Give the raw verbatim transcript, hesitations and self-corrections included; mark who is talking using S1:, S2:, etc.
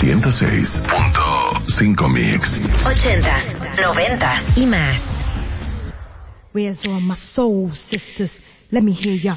S1: ciento seis punto cinco Mix.
S2: Ochentas, noventas y más.
S3: Where's all my soul sisters? Let me hear ya